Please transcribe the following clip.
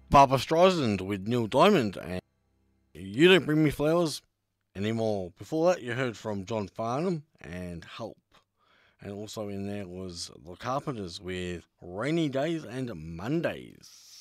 Barbara Streisand with Neil Diamond and You Don't Bring Me Flowers Anymore. Before that, you heard from John Farnham and Help. And also in there was The Carpenters with Rainy Days and Mondays.